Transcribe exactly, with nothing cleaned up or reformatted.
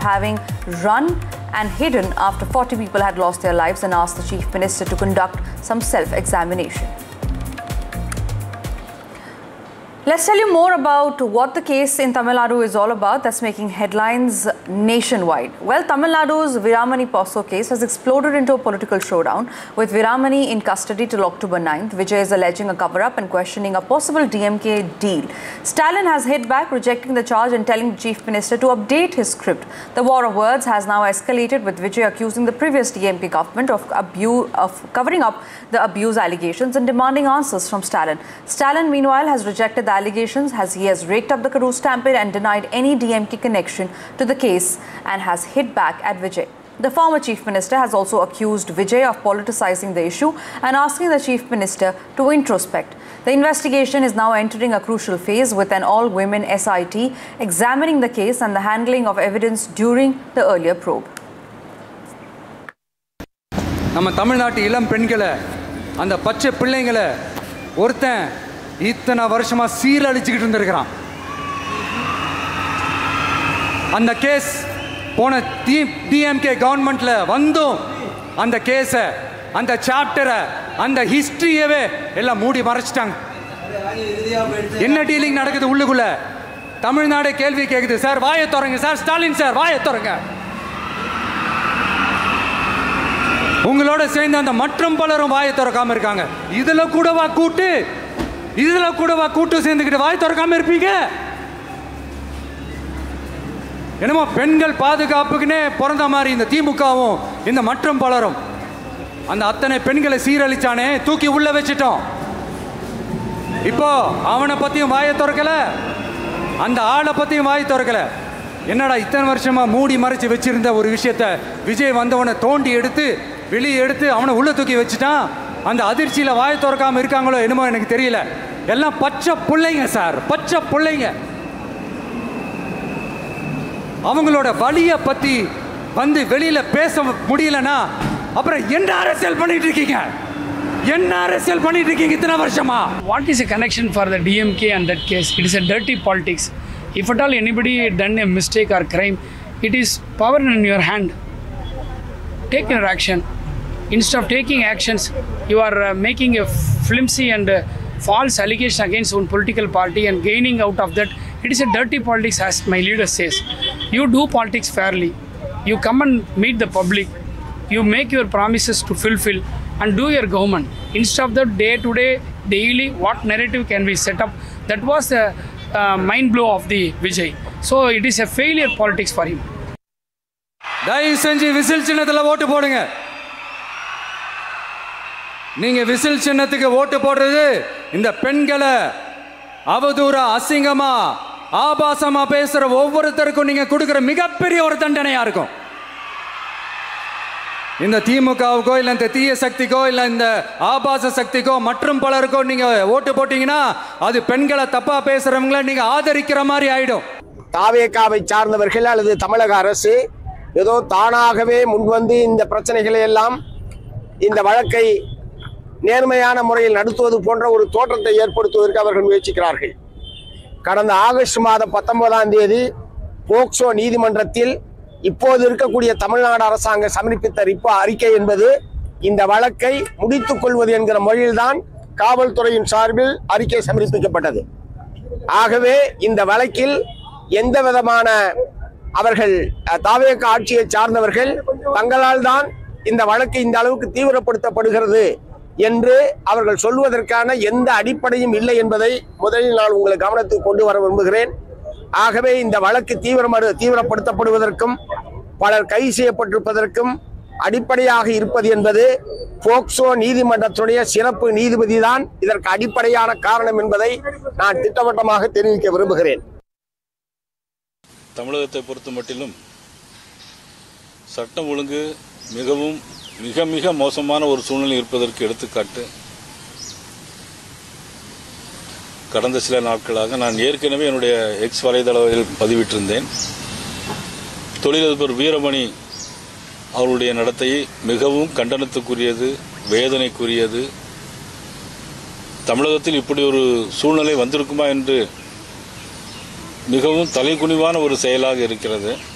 having run and hidden after forty people had lost their lives and asked the Chief Minister to conduct some self-examination. Let's tell you more about what the case in Tamil Nadu is all about that's making headlines nationwide. Well, Tamil Nadu's Veeramani Poso case has exploded into a political showdown with Veeramani in custody till October ninth. Vijay is alleging a cover-up and questioning a possible D M K deal. Stalin has hit back, rejecting the charge and telling the Chief Minister to update his script. The war of words has now escalated, with Vijay accusing the previous D M K government of, abuse, of covering up the abuse allegations and demanding answers from Stalin. Stalin, meanwhile, has rejected the allegations as he has raked up the Karur stampede and denied any D M K connection to the case and has hit back at Vijay. The former Chief Minister has also accused Vijay of politicizing the issue and asking the Chief Minister to introspect. The investigation is now entering a crucial phase, with an all-women S I T examining the case and the handling of evidence during the earlier probe. நம்ம தமிழ்நாட்டு இளம் பெண்களை அந்த பச்சை பிள்ளைங்களை ஒருத்தன் இத்தனை வருஷமா சீரழிச்சுக்கிட்டு இருந்திருக்கிறான். அந்த கேஸ் போன டிஎம்கே கவர்மெண்ட்ல வந்தும் அந்த கேஸை, அந்த சாப்டரை, அந்த ஹிஸ்டரியவே எல்லாம் மூடி மறைச்சிட்டாங்க. என்ன டீலிங் நடக்குது உள்ளுக்குள்ள? தமிழ்நாடு கேள்வி கேட்குது. சார் வாயை திறங்க சார், ஸ்டாலின் சார் வாயை திறங்க. உங்களோட சேர்ந்து அந்த மற்றும் பலரும் வாயை திறக்காம இருக்காங்க. இதுல கூடவா கூட்டு இதுல கூடவா கூட்டு சேர்ந்துக்கிட்டு வாய் திறக்காம இருப்பீங்க? என்னமோ பெண்கள் பாதுகாப்புக்குன்னே பிறந்த மாதிரி இந்த திமுகவும் இந்த மற்றும் பலரும் அந்த அத்தனை பெண்களை சீரழிச்சானே, தூக்கி உள்ள வச்சிட்டோம். இப்போ அவனை பத்தியும் வாயை திறக்கல, அந்த ஆளை பத்தியும் வாய் திறக்கல. என்னடா இத்தனை வருஷமா மூடி மறைச்சு வச்சிருந்த ஒரு விஷயத்த விஜய் வந்தவனை தோண்டி எடுத்து வெளியே எடுத்து அவனை உள்ள தூக்கி வச்சுட்டான். அந்த அதிர்ச்சியில வாயை திறக்காம இருக்காங்களோ என்னமோ எனக்கு தெரியல. எல்லாம் பச்சை பிள்ளைங்க சார், பச்சை பிள்ளைங்க. அவங்களோட வலியை பத்தி வந்து வெளியில பேச முடியலன்னா அப்புறம் என்ன அரசியல் பண்ணிட்டு இருக்கீங்க? என்ன அரசியல் பண்ணிட்டு இருக்கீங்க இத்தனை வருஷமா? What is a connection for the D M K and that case? It is a dirty politics. If at all anybody done a mistake or crime, it is power in your hand. Take your action. Instead of taking actions, you are uh, making a flimsy and uh, false allegation against one political party and gaining out of that. It is a dirty politics, as my leader says. You do politics fairly. You come and meet the public. You make your promises to fulfill and do your government. Instead of the day-to-day, daily, what narrative can we set up? That was the uh, mind blow of the Vijay. So it is a failure politics for him. தயவு செஞ்சு whistle சின்னத்தில் ஓட்டு போடுங்க. நீங்க whistle சின்னத்துக்கு ஓட்டு போடுறது இந்த பெண்களை அவதூறா, அசிங்கமா, ஆபாசமா பேசுற ஒவ்வொருத்தருக்கும் நீங்க கொடுக்கிற மிகப்பெரிய ஒரு தண்டனையா இருக்கும். இந்த திமுகவுக்கோ இல்ல இந்த தீய சக்திக்கோ இல்ல இந்த ஆபாச சக்திக்கோ மற்றும் பலருக்கோ நீங்க ஓட்டு போட்டீங்கன்னா அது பெண்களை தப்பா பேசுறவங்களை நீங்க ஆதரிக்கிற மாதிரி ஆயிடும். தாவேகாவை சார்ந்தவர்கள் அல்லது தமிழக அரசு ஏதோ தானாகவே முன்வந்து இந்த பிரச்சனைகளை எல்லாம், இந்த வழக்கை நேர்மையான முறையில் நடத்துவது போன்ற ஒரு தோற்றத்தை ஏற்படுத்துவதற்கு அவர்கள் முயற்சிக்கிறார்கள். கடந்த ஆகஸ்ட் மாதம் பத்தொன்பதாம் தேதி போக்சோ நீதிமன்றத்தில் இப்போது இருக்கக்கூடிய தமிழ்நாடு அரசாங்கம் சமர்ப்பித்த ரிப்போ அறிக்கை என்பது இந்த வழக்கை முடித்துக் கொள்வது என்கிற மொழியில்தான் காவல்துறையின் சார்பில் அறிக்கை சமர்ப்பிக்கப்பட்டது. ஆகவே இந்த வழக்கில் எந்த விதமான அவர்கள் தாவேக ஆட்சியை சார்ந்தவர்கள் தங்களால் தான் இந்த வழக்கு இந்த அளவுக்கு தீவிரப்படுத்தப்படுகிறது என்று அவர்கள் சொல்வதற்கான எந்த அடிப்படையும் இல்லை என்பதை முதலில் நான் உங்களை கவனத்துக்கு கொண்டு வர விரும்புகிறேன். ஆகவே இந்த வழக்கு தீவிரம் தீவிரப்படுத்தப்படுவதற்கும் பலர் கைது செய்யப்பட்டிருப்பதற்கும் அடிப்படையாக இருப்பது என்பது போக்சோ நீதிமன்றத்துடைய சிறப்பு நீதிபதி தான் இதற்கு அடிப்படையான காரணம் என்பதை நான் திட்டவட்டமாக தெரிவிக்க விரும்புகிறேன். தமிழகத்தை பொறுத்த மட்டிலும் சட்டம் ஒழுங்கு மிகவும் மிக மிக மோசமான ஒரு சூழ்நிலை இருப்பதற்கு எடுத்துக்காட்டு கடந்த சில நாட்களாக நான் ஏற்கனவே என்னுடைய எக்ஸ் வலைதளத்தில் பதிவிட்டிருந்தேன். தொழிலதிபர் வீரமணி அவருடைய நடத்தை மிகவும் கண்டனத்துக்குரியது, வேதனைக்குரியது. தமிழகத்தில் இப்படி ஒரு சூழ்நிலை வந்திருக்குமா என்று மிகவும் தலைகுனிவான ஒரு செயலாக இருக்கிறது.